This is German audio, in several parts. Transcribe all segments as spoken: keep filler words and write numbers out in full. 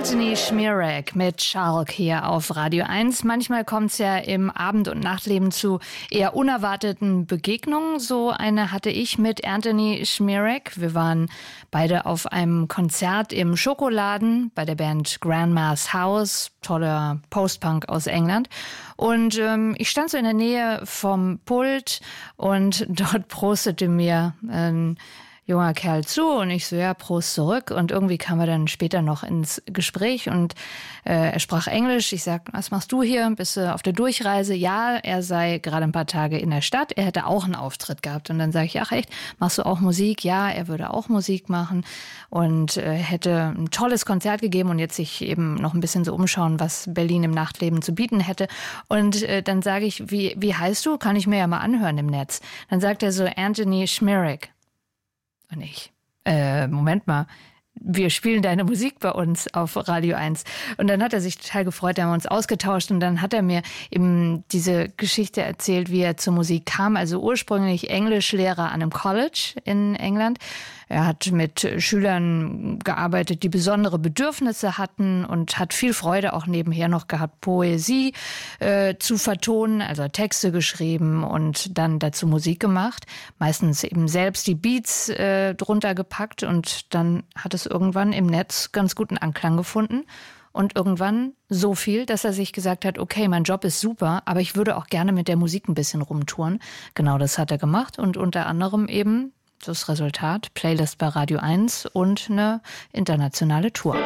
Anthony Szmierek mit Schalk hier auf Radio eins. Manchmal kommt es ja im Abend- und Nachtleben zu eher unerwarteten Begegnungen. So eine hatte ich mit Anthony Szmierek. Wir waren beide auf einem Konzert im Schokoladen bei der Band Grandma's House, toller Post-Punk aus England. Und ähm, ich stand so in der Nähe vom Pult und dort prostete mir ein junger Kerl zu und ich so, ja, Prost zurück. Und irgendwie kamen wir dann später noch ins Gespräch und äh, er sprach Englisch. Ich sag, was machst du hier? Bist du auf der Durchreise? Ja, er sei gerade ein paar Tage in der Stadt. Er hätte auch einen Auftritt gehabt. Und dann sage ich, ach echt, machst du auch Musik? Ja, er würde auch Musik machen und äh, hätte ein tolles Konzert gegeben und jetzt sich eben noch ein bisschen so umschauen, was Berlin im Nachtleben zu bieten hätte. Und äh, dann sage ich, wie, wie heißt du? Kann ich mir ja mal anhören im Netz. Dann sagt er so, Anthony Szmierek. Und ich, äh, Moment mal, wir spielen deine Musik bei uns auf Radio eins. Und dann hat er sich total gefreut, da haben wir uns ausgetauscht und dann hat er mir eben diese Geschichte erzählt, wie er zur Musik kam. Also ursprünglich Englischlehrer an einem College in England. Er hat mit Schülern gearbeitet, die besondere Bedürfnisse hatten und hat viel Freude auch nebenher noch gehabt, Poesie äh, zu vertonen, also Texte geschrieben und dann dazu Musik gemacht. Meistens eben selbst die Beats äh, drunter gepackt und dann hat es irgendwann im Netz ganz guten Anklang gefunden. Und irgendwann so viel, dass er sich gesagt hat, okay, mein Job ist super, aber ich würde auch gerne mit der Musik ein bisschen rumtouren. Genau das hat er gemacht und unter anderem eben das Resultat, Playlist bei Radio eins und eine internationale Tour.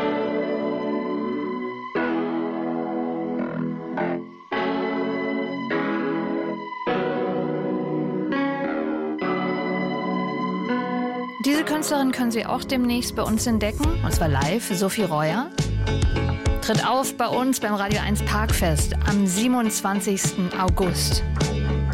Diese Künstlerin können Sie auch demnächst bei uns entdecken, und zwar live. Sophie Reuer tritt auf bei uns beim Radio eins Parkfest am siebenundzwanzigsten August.